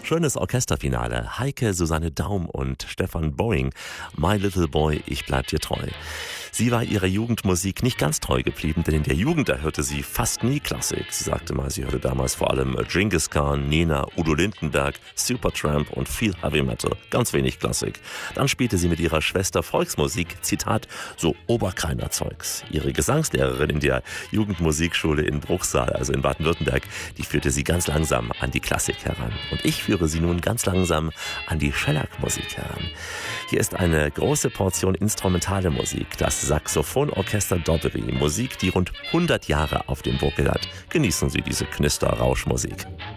Schönes Orchesterfinale. Heike Susanne Daum und Stefan Boeing. My Little Boy, ich bleib dir treu. Sie war ihrer Jugendmusik nicht ganz treu geblieben, denn in der Jugend, da hörte sie fast nie Klassik. Sie sagte mal, sie hörte damals vor allem Genghis Khan, Nena, Udo Lindenberg, Supertramp und viel Heavy Metal. Ganz wenig Klassik. Dann spielte sie mit ihrer Schwester Volksmusik, Zitat, so Oberkreiner Zeugs. Ihre Gesangslehrerin in der Jugendmusikschule in Bruchsal, also in Baden-Württemberg, die führte sie ganz langsam an die Klassik heran. Und ich führe sie nun ganz langsam an die Schellack-Musik heran. Hier ist eine große Portion instrumentale Musik, das Saxophonorchester Doddery, Musik, die rund 100 Jahre auf dem Buckel hat. Genießen Sie diese Knister-Rauschmusik.